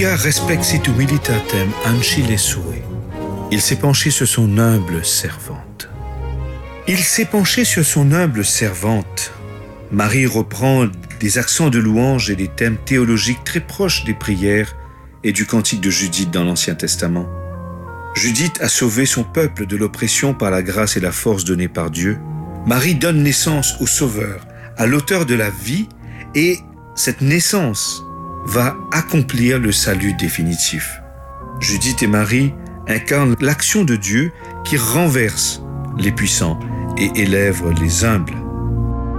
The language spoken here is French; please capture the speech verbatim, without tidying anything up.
Maria respexit humilitatem ancille sue. Il s'est penché sur son humble servante. Il s'est penché sur son humble servante. Marie reprend des accents de louange et des thèmes théologiques très proches des prières et du cantique de Judith dans l'Ancien Testament. Judith a sauvé son peuple de l'oppression par la grâce et la force données par Dieu. Marie donne naissance au Sauveur, à l'auteur de la vie, et cette naissance va accomplir le salut définitif. Judith et Marie incarnent l'action de Dieu qui renverse les puissants et élève les humbles.